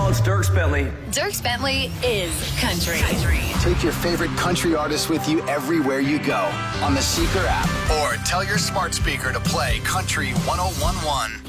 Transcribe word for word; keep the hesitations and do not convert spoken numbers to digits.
y'all. It's Dierks Bentley. Dierks Bentley is country. country. Take your favorite country artists with you everywhere you go on the Seeker app. Or tell your smart speaker to play Country one oh one one.